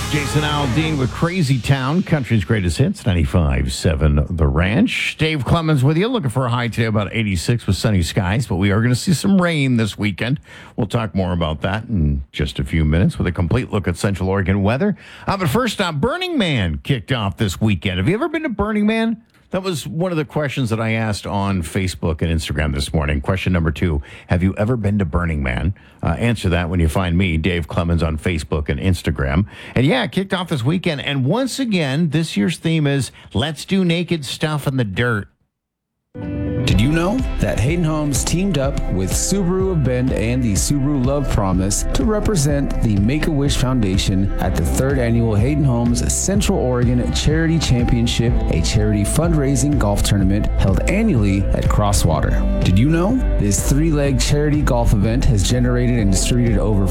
Jason Aldean with Crazy Town, country's greatest hits, 95.7 The Ranch. Dave Clemens with you, looking for a high today, about 86 with sunny skies, but we are going to see some rain this weekend. We'll talk more about that in just a few minutes with a complete look at Central Oregon weather. But first, Burning Man kicked off this weekend. Have you ever been to Burning Man? That was one of the questions that I asked on Facebook and Instagram this morning. Question number 2, have you ever been to Burning Man? Answer that when you find me, Dave Clemens, on Facebook and Instagram. And yeah, it kicked off this weekend. And once again, this year's theme is Let's Do Naked Stuff in the Dirt. Did you know that Hayden Homes teamed up with Subaru of Bend and the Subaru Love Promise to represent the Make-A-Wish Foundation at the 3rd Annual Hayden Homes Central Oregon Charity Championship, a charity fundraising golf tournament held annually at Crosswater? Did you know this 3-leg charity golf event has generated and distributed over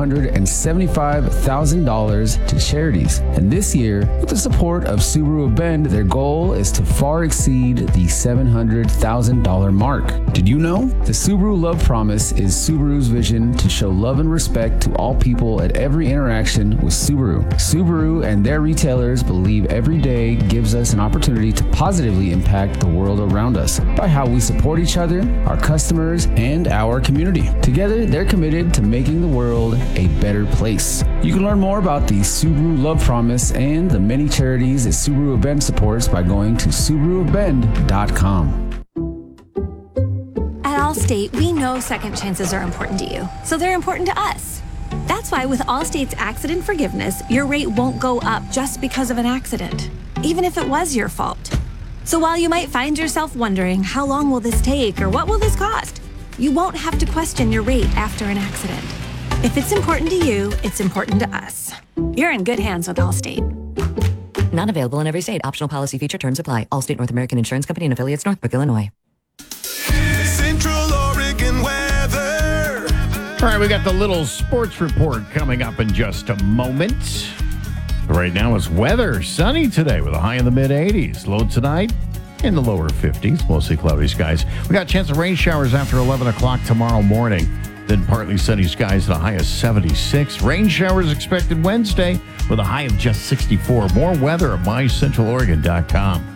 $475,000 to charities? And this year, with the support of Subaru of Bend, their goal is to far exceed the $700,000 mark. Did you know the Subaru Love Promise is Subaru's vision to show love and respect to all people at every interaction with Subaru? Subaru and their retailers believe every day gives us an opportunity to positively impact the world around us by how we support each other, our customers, and our community. Together, they're committed to making the world a better place. You can learn more about the Subaru Love Promise and the many charities that Subaru of Bend supports by going to SubaruofBend.com. At Allstate, we know second chances are important to you, so they're important to us. That's why with Allstate's accident forgiveness, your rate won't go up just because of an accident, even if it was your fault. So while you might find yourself wondering, how long will this take or what will this cost? You won't have to question your rate after an accident. If it's important to you, it's important to us. You're in good hands with Allstate. Not available in every state. Optional policy feature terms apply. Allstate North American Insurance Company and affiliates, Northbrook, Illinois. Central Oregon weather. All right, we got the little sports report coming up in just a moment. Right now it's weather. Sunny today with a high in the mid-80s. Low tonight in the lower 50s. Mostly cloudy skies. We got a chance of rain showers after 11 o'clock tomorrow morning. Then partly sunny skies and a high of 76. Rain showers expected Wednesday with a high of just 64. More weather at mycentraloregon.com.